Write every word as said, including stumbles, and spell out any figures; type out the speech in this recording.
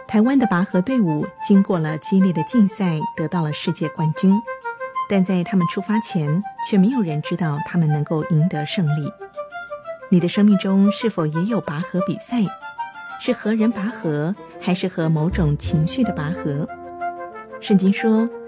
台湾的拔河队伍经过了激烈的竞赛，得到了世界冠军，但在他们出发前，却没有人知道他们能够赢得胜利。你的生命中是否也有拔河比赛？是和人拔河，还是和某种情绪的拔河？圣经说，